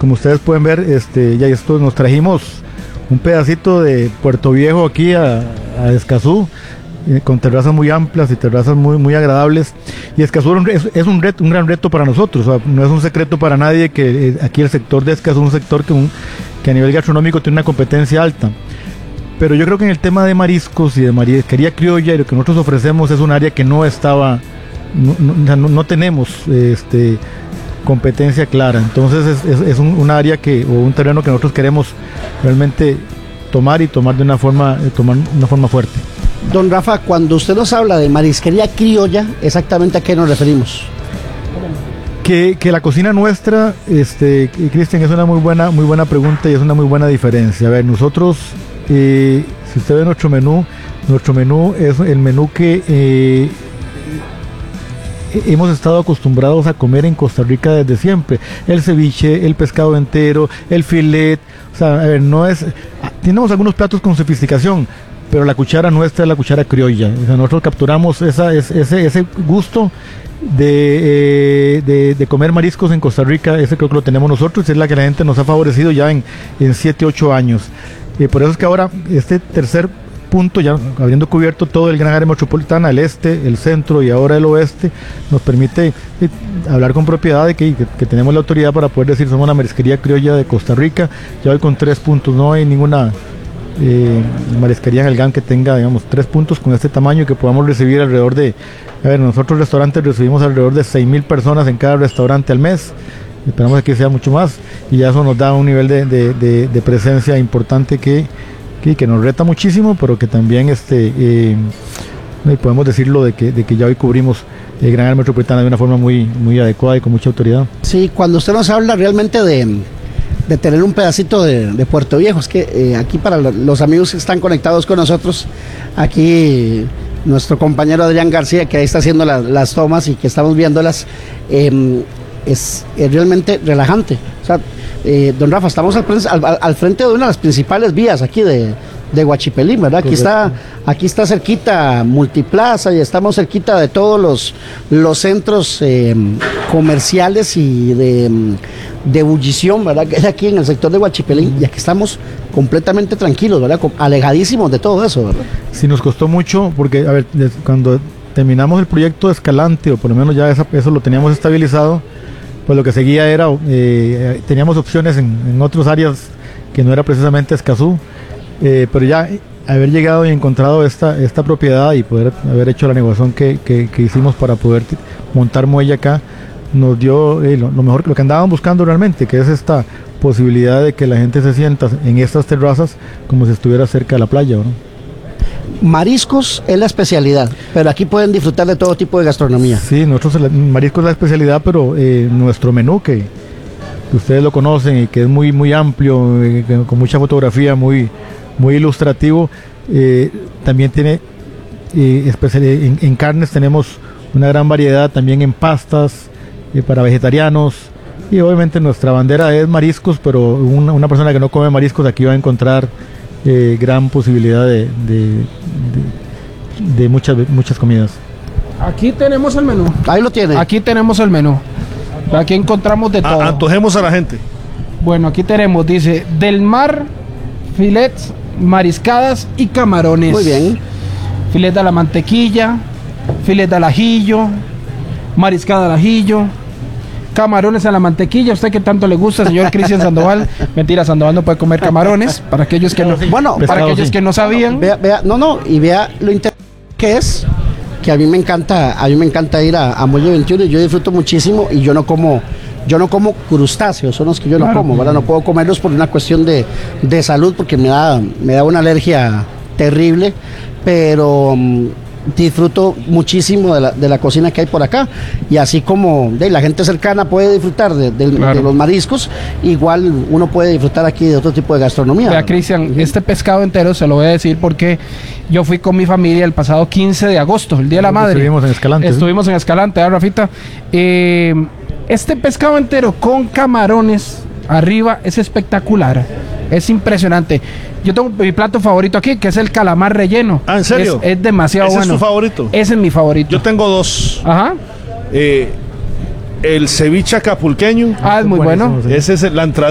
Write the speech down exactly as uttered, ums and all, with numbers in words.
como ustedes pueden ver, este, ya esto nos trajimos un pedacito de Puerto Viejo aquí a, a Escazú, eh, con terrazas muy amplias y terrazas muy, muy agradables. Y Escazú es, es un reto, un gran reto para nosotros. O sea, no es un secreto para nadie que eh, aquí el sector de Escazú es un sector que, un, que a nivel gastronómico tiene una competencia alta. Pero yo creo que en el tema de mariscos y de marisquería criolla, y lo que nosotros ofrecemos es un área que no estaba, no, no, no, no tenemos este, competencia clara. Entonces es, es, es un, un área que, o un terreno que nosotros queremos realmente tomar y tomar de una forma, tomar una forma fuerte. Don Rafa, cuando usted nos habla de marisquería criolla, ¿exactamente a qué nos referimos? Que, que la cocina nuestra, este, Cristian, es una muy buena, muy buena pregunta y es una muy buena diferencia. A ver, nosotros, eh, si usted ve nuestro menú, nuestro menú es el menú que eh, hemos estado acostumbrados a comer en Costa Rica desde siempre. El ceviche, el pescado entero, el filet. O sea, a ver, no es... Tenemos algunos platos con sofisticación, pero la cuchara nuestra es la cuchara criolla. O sea, nosotros capturamos esa, ese, ese gusto de, eh, de, de comer mariscos en Costa Rica. Ese creo que lo tenemos nosotros, es la que la gente nos ha favorecido ya en siete, ocho años. Y por eso es que ahora este tercer punto, ya habiendo cubierto todo el gran área metropolitana, el este, el centro y ahora el oeste, nos permite eh, hablar con propiedad de que, que, que tenemos la autoridad para poder decir somos la marisquería criolla de Costa Rica. Ya hoy con tres puntos, no hay ninguna eh, marisquería en el G A N que tenga, digamos, tres puntos con este tamaño, que podamos recibir alrededor de, a ver, nosotros restaurantes recibimos alrededor de seis mil personas en cada restaurante al mes. Esperamos que sea mucho más, y ya eso nos da un nivel de, de, de, de presencia importante que, que, que nos reta muchísimo, pero que también este, eh, podemos decirlo de que, de que ya hoy cubrimos el gran área metropolitana de una forma muy, muy adecuada y con mucha autoridad. Sí, cuando usted nos habla realmente de, de tener un pedacito de, de Puerto Viejo, es que eh, aquí para los amigos que están conectados con nosotros, aquí nuestro compañero Adrián García, que ahí está haciendo la, las tomas y que estamos viéndolas, eh, Es, es realmente relajante. O sea, eh, don Rafa, estamos al, al, al frente de una de las principales vías aquí de, de Huachipelín, ¿verdad? Aquí está, aquí está cerquita Multiplaza y estamos cerquita de todos los, los centros eh, comerciales y de, de ebullición, ¿verdad? Que es aquí en el sector de Huachipelín, y aquí estamos completamente tranquilos, ¿verdad? Alejadísimos de todo eso, ¿verdad? Sí, nos costó mucho porque, a ver, cuando terminamos el proyecto de Escalante, o por lo menos ya esa, eso lo teníamos estabilizado, pues lo que seguía era, eh, teníamos opciones en, en otras áreas que no era precisamente Escazú, eh, pero ya haber llegado y encontrado esta, esta propiedad y poder haber hecho la negociación que, que, que hicimos para poder montar muelle acá, nos dio eh, lo, lo mejor, lo que andaban buscando realmente, que es esta posibilidad de que la gente se sienta en estas terrazas como si estuviera cerca de la playa, ¿no? Mariscos es la especialidad, pero aquí pueden disfrutar de todo tipo de gastronomía. Sí, nosotros, mariscos es la especialidad, pero eh, nuestro menú, que, que ustedes lo conocen y que es muy, muy amplio, eh, que, con mucha fotografía, muy, muy ilustrativo, eh, también tiene eh, especial, en, en carnes tenemos una gran variedad, también en pastas eh, para vegetarianos, y obviamente nuestra bandera es mariscos, pero una, una persona que no come mariscos aquí va a encontrar Eh, gran posibilidad de, de, de, de muchas, muchas comidas. Aquí tenemos el menú. Ahí lo tiene. Aquí tenemos el menú. Aquí encontramos de todo. A, antojemos a la gente. Bueno, aquí tenemos, dice, del mar, filets, mariscadas y camarones. Muy bien. Filet a la mantequilla, filet al ajillo, mariscada al ajillo, camarones a la mantequilla. ¿Usted qué tanto le gusta, señor Cristian Sandoval? Mentira, Sandoval no puede comer camarones. Para aquellos que no, bueno, para pescado, aquellos sí. que no sabían. Vea, vea, no, no, y vea lo interesante que es, que a mí me encanta, a mí me encanta ir a, a Muelle veintiuno, y yo disfruto muchísimo, y yo no como, yo no como crustáceos, son los que yo no Claro. como, ¿verdad? No puedo comerlos por una cuestión de, de salud, porque me da, me da una alergia terrible, pero um, disfruto muchísimo de la, de la cocina que hay por acá, y así como de la gente cercana puede disfrutar de, de, Claro. de los mariscos, igual uno puede disfrutar aquí de otro tipo de gastronomía. Vea, Cristian, este pescado entero se lo voy a decir porque yo fui con mi familia el pasado quince de agosto, el Día de la Madre. Estuvimos en Escalante. Estuvimos en Escalante, ¿verdad, Rafita? Eh, este pescado entero con camarones arriba es espectacular, es impresionante. Yo tengo mi plato favorito aquí, que es el calamar relleno. Ah, ¿en serio? Es, es demasiado ¿Ese bueno. es tu favorito? Ese es mi favorito. Yo tengo dos. Ajá. Eh, el ceviche acapulqueño. Ah, es muy bueno. Buenísimo, sí. Ese es la entrada.